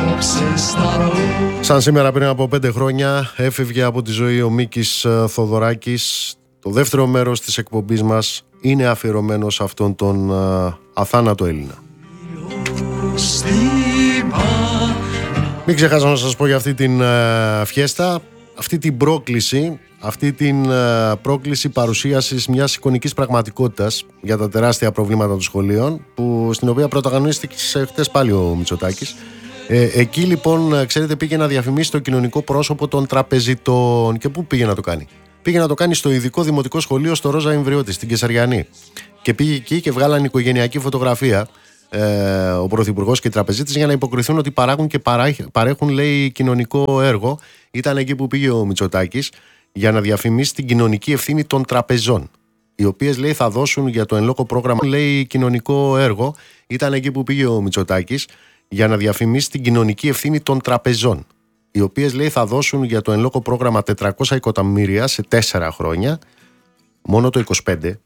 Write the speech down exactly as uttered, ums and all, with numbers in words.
Σαν σήμερα πριν από πέντε χρόνια έφευγε από τη ζωή ο Μίκης Θοδωράκης. Το δεύτερο μέρος της εκπομπής μας είναι αφιερωμένο σε αυτόν τον α, αθάνατο Έλληνα. Μην ξεχάσω να σας πω για αυτή την α, φιέστα, αυτή την πρόκληση, αυτή την α, πρόκληση παρουσίασης μιας εικονικής πραγματικότητας για τα τεράστια προβλήματα των σχολείων, που, στην οποία πρωταγωνίστηκε χτες πάλι ο Μητσοτάκης. Ε, εκεί λοιπόν, ξέρετε, πήγε να διαφημίσει το κοινωνικό πρόσωπο των τραπεζιτών. Και πού πήγε να το κάνει? Πήγε να το κάνει στο ειδικό δημοτικό σχολείο στο Ρόζα Ιμβριώτη, στην Κεσαριανή. Και πήγε εκεί και βγάλαν οικογενειακή φωτογραφία ε, ο Πρωθυπουργός και οι τραπεζίτες για να υποκριθούν ότι παράγουν και παρέχουν, λέει, κοινωνικό έργο. Ήταν εκεί που πήγε ο Μητσοτάκης για να διαφημίσει την κοινωνική ευθύνη των τραπεζών, οι οποίες, λέει, θα δώσουν για το εν λόγω πρόγραμμα, λέει, κοινωνικό έργο. Ήταν εκεί που πήγε ο Μητσοτάκης για να διαφημίσει την κοινωνική ευθύνη των τραπεζών, οι οποίες, λέει, θα δώσουν για το εν λόγω πρόγραμμα τετρακόσια εκατομμύρια σε τέσσερα χρόνια, μόνο το είκοσι πέντε,